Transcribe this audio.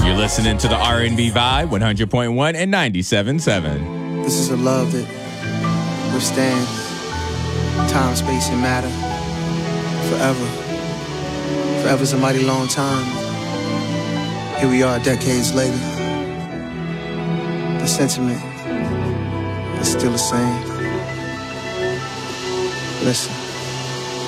You're listening to the R&B Vibe, 100.1 and 97.7. This is a love that withstands time, space, and matter forever. Forever's a mighty long time. Here we are decades later. The sentiment is still the same. Listen.